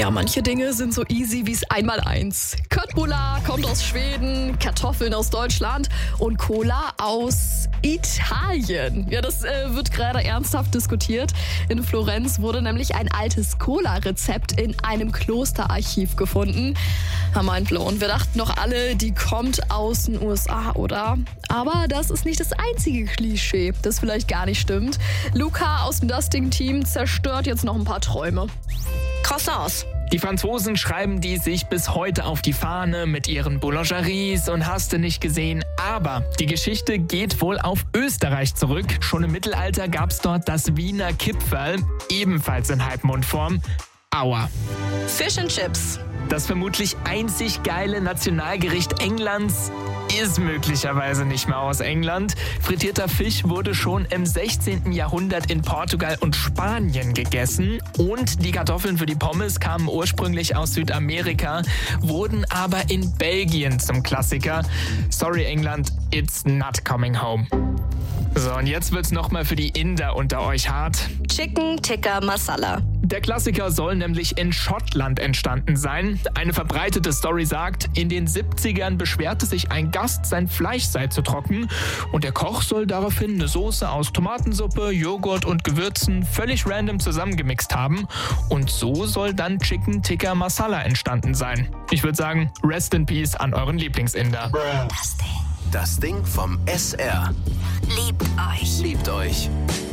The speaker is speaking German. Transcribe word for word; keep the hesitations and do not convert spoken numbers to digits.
Ja, manche Dinge sind so easy wie's Einmaleins. Köttbullar kommt aus Schweden, Kartoffeln aus Deutschland und Cola aus Italien. Ja, das äh, wird gerade ernsthaft diskutiert. In Florenz wurde nämlich ein altes Cola-Rezept in einem Klosterarchiv gefunden. Mindblown. Wir dachten noch alle, die kommt aus den U S A, oder? Aber das ist nicht das einzige Klischee, das vielleicht gar nicht stimmt. Luca aus dem Dusting-Team zerstört jetzt noch ein paar Träume. Croissants. Die Franzosen schreiben die sich bis heute auf die Fahne mit ihren Boulangeries und hast du nicht gesehen. Aber die Geschichte geht wohl auf Österreich zurück. Schon im Mittelalter gab's dort das Wiener Kipferl, ebenfalls in Halbmondform. Aua. Fish and Chips. Das vermutlich einzig geile Nationalgericht Englands ist möglicherweise nicht mehr aus England. Frittierter Fisch wurde schon im sechzehnten Jahrhundert in Portugal und Spanien gegessen. Und die Kartoffeln für die Pommes kamen ursprünglich aus Südamerika, wurden aber in Belgien zum Klassiker. Sorry England, it's not coming home. So, und jetzt wird's nochmal für die Inder unter euch hart. Chicken Tikka Masala. Der Klassiker soll nämlich in Schottland entstanden sein. Eine verbreitete Story sagt, in den siebzigern beschwerte sich ein Gast, sein Fleisch sei zu trocken und der Koch soll daraufhin eine Soße aus Tomatensuppe, Joghurt und Gewürzen völlig random zusammengemixt haben und so soll dann Chicken Tikka Masala entstanden sein. Ich würde sagen, rest in peace an euren Lieblingsinder. Das Ding. Das Ding vom S R. Liebt euch. Liebt euch.